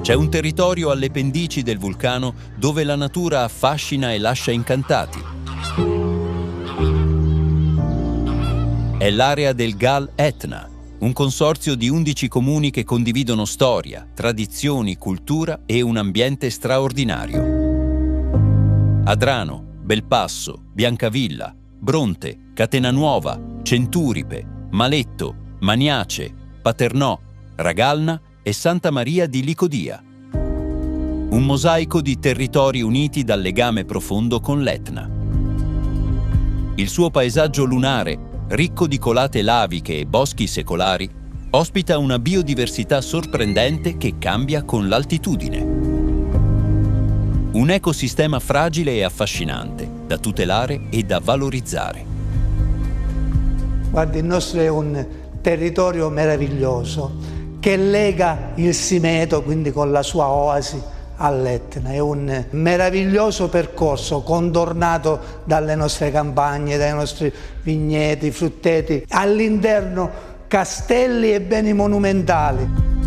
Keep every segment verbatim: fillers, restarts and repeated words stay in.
C'è un territorio alle pendici del vulcano dove la natura affascina e lascia incantati. È l'area del Gal Etna, un consorzio di undici comuni che condividono storia, tradizioni, cultura e un ambiente straordinario. Adrano, Belpasso, Biancavilla, Bronte, Catenanuova, Centuripe, Maletto, Maniace, Paternò, Ragalna e Santa Maria di Licodia. Un mosaico di territori uniti dal legame profondo con l'Etna. Il suo paesaggio lunare, ricco di colate laviche e boschi secolari, ospita una biodiversità sorprendente che cambia con l'altitudine. Un ecosistema fragile e affascinante, da tutelare e da valorizzare. Guardi, il nostro è un territorio meraviglioso che lega il Simeto, quindi con la sua oasi, all'Etna. È un meraviglioso percorso contornato dalle nostre campagne, dai nostri vigneti, frutteti, all'interno castelli e beni monumentali.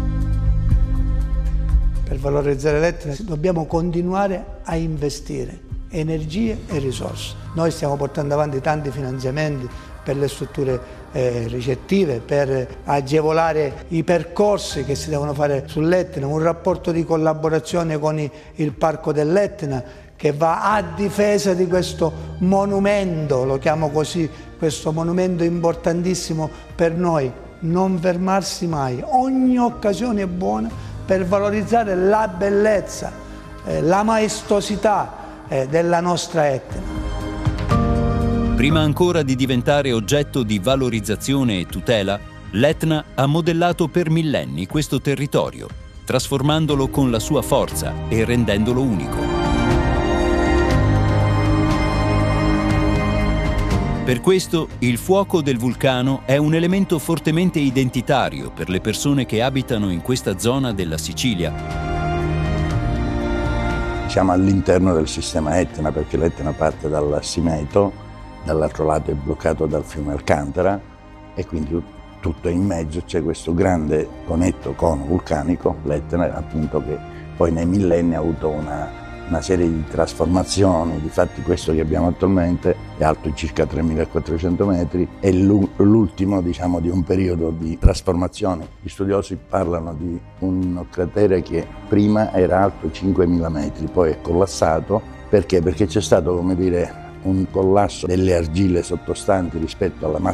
Per valorizzare l'Etna dobbiamo continuare a investire energie e risorse. Noi stiamo portando avanti tanti finanziamenti per le strutture eh, ricettive, per agevolare i percorsi che si devono fare sull'Etna, un rapporto di collaborazione con i, il Parco dell'Etna che va a difesa di questo monumento, lo chiamo così, questo monumento importantissimo per noi, non fermarsi mai, ogni occasione è buona per valorizzare la bellezza, eh, la maestosità eh, della nostra Etna. Prima ancora di diventare oggetto di valorizzazione e tutela, l'Etna ha modellato per millenni questo territorio, trasformandolo con la sua forza e rendendolo unico. Per questo, il fuoco del vulcano è un elemento fortemente identitario per le persone che abitano in questa zona della Sicilia. Siamo all'interno del sistema Etna, perché l'Etna parte dal Simeto, dall'altro lato è bloccato dal fiume Alcantara e quindi tutto in mezzo c'è questo grande conetto cono vulcanico, l'Etna, appunto, che poi nei millenni ha avuto una, una serie di trasformazioni. Difatti questo che abbiamo attualmente è alto circa tremilaquattrocento metri, è l'ultimo, diciamo, di un periodo di trasformazione. Gli studiosi parlano di un cratere che prima era alto cinquemila metri, poi è collassato. Perché? Perché c'è stato, come dire, un collasso delle argille sottostanti rispetto alla massa